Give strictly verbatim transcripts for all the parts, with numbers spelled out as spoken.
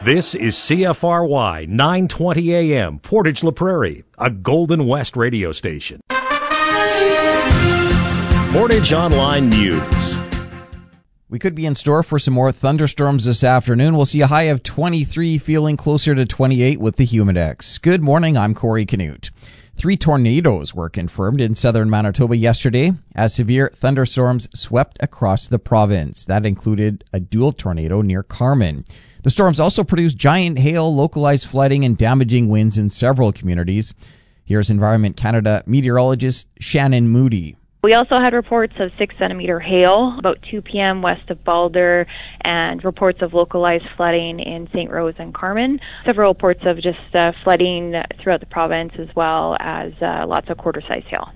This is C F R Y nine twenty A M, Portage La Prairie, a Golden West radio station. Portage Online News. We could be in store for some more thunderstorms this afternoon. We'll see a high of twenty-three, feeling closer to twenty-eight with the Humidex. Good morning, I'm Corey Canute. Three tornadoes were confirmed in southern Manitoba yesterday as severe thunderstorms swept across the province. That included a dual tornado near Carman. The storms also produced giant hail, localized flooding, and damaging winds in several communities. Here's Environment Canada meteorologist Shannon Moody. We also had reports of six centimeter hail about two p.m. west of Balder, and reports of localized flooding in Saint Rose and Carman. Several reports of just uh, flooding throughout the province, as well as uh, lots of quarter-sized hail.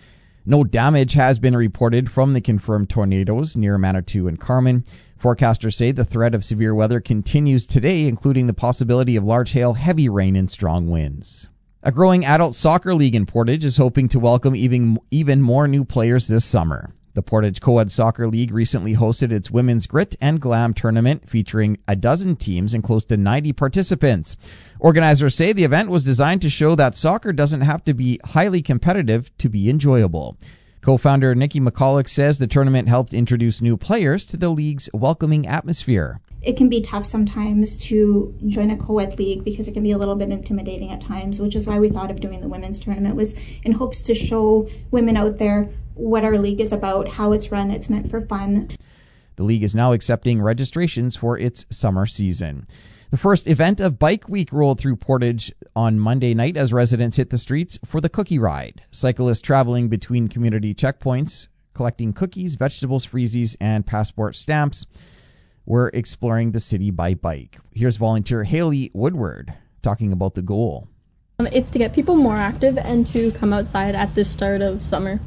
No damage has been reported from the confirmed tornadoes near Manitou and Carman. Forecasters say the threat of severe weather continues today, including the possibility of large hail, heavy rain, and strong winds. A growing adult soccer league in Portage is hoping to welcome even, even more new players this summer. The Portage Co-ed Soccer League recently hosted its Women's Grit and Glam tournament featuring a dozen teams and close to ninety participants. Organizers say the event was designed to show that soccer doesn't have to be highly competitive to be enjoyable. Co-founder Nikki McCulloch says the tournament helped introduce new players to the league's welcoming atmosphere. It can be tough sometimes to join a co-ed league because it can be a little bit intimidating at times, which is why we thought of doing the women's tournament, was in hopes to show women out there what our league is about, how it's run, it's meant for fun. The league is now accepting registrations for its summer season. The first event of Bike Week rolled through Portage on Monday night as residents hit the streets for the Cookie Ride. Cyclists traveling between community checkpoints, collecting cookies, vegetables, freezies, and passport stamps were exploring the city by bike. Here's volunteer Haley Woodward talking about the goal. Um, it's to get people more active and to come outside at the start of summer.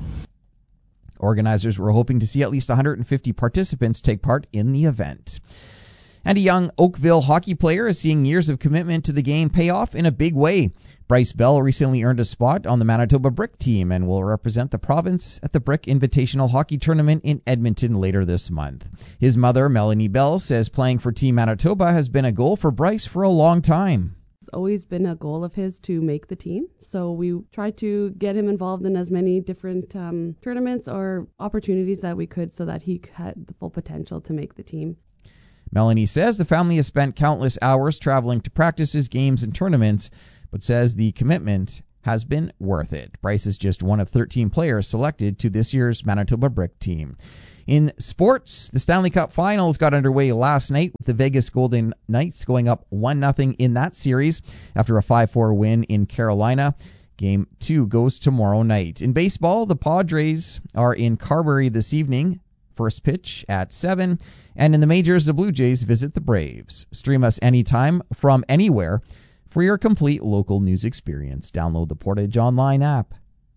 Organizers were hoping to see at least one hundred fifty participants take part in the event. And a young Oakville hockey player is seeing years of commitment to the game pay off in a big way. Bryce Bell recently earned a spot on the Manitoba Brick team and will represent the province at the Brick Invitational Hockey Tournament in Edmonton later this month. His mother, Melanie Bell, says playing for Team Manitoba has been a goal for Bryce for a long time. It's always been a goal of his to make the team, so we tried to get him involved in as many different um, tournaments or opportunities that we could so that he had the full potential to make the team. Melanie says the family has spent countless hours traveling to practices, games, and tournaments, but says the commitment has been worth it. Bryce is just one of thirteen players selected to this year's Manitoba Brick team. In sports, the Stanley Cup Finals got underway last night with the Vegas Golden Knights going up one nothing in that series after a five four win in Carolina. Game two goes tomorrow night. In baseball, the Padres are in Carberry this evening. First pitch at seven. And in the majors, the Blue Jays visit the Braves. Stream us anytime from anywhere for your complete local news experience. Download the Portage Online app.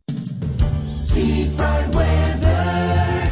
Seafront weather.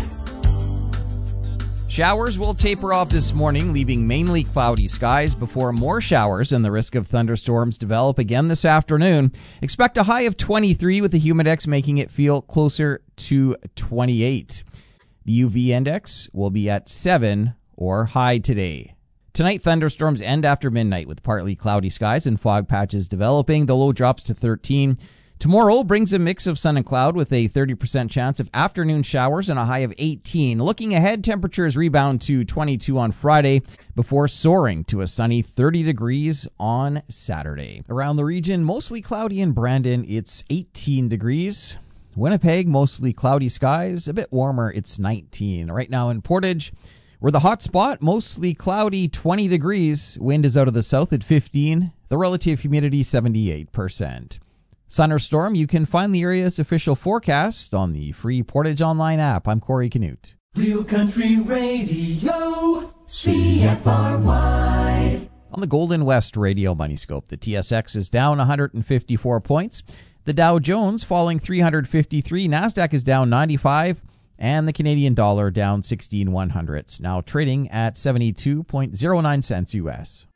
Showers will taper off this morning, leaving mainly cloudy skies before more showers and the risk of thunderstorms develop again this afternoon. Expect a high of twenty-three with the Humidex making it feel closer to twenty-eight. The U V index will be at seven or high today. Tonight, thunderstorms end after midnight with partly cloudy skies and fog patches developing. The low drops to thirteen. Tomorrow brings a mix of sun and cloud with a thirty percent chance of afternoon showers and a high of eighteen. Looking ahead, temperatures rebound to twenty-two on Friday before soaring to a sunny thirty degrees on Saturday. Around the region, mostly cloudy in Brandon, it's eighteen degrees. Winnipeg, mostly cloudy skies, a bit warmer, it's nineteen. Right now in Portage, we're the hot spot, mostly cloudy, twenty degrees. Wind is out of the south at fifteen. The relative humidity, seventy-eight percent. Sun or storm, you can find the area's official forecast on the free Portage Online app. I'm Corey Canute. Real Country Radio, C F R Y. On the Golden West Radio Money Scope, the T S X is down one hundred fifty-four points. The Dow Jones falling three hundred fifty-three. NASDAQ is down ninety-five. And the Canadian dollar down sixteen one hundredths. Now trading at seventy-two point oh nine cents U S.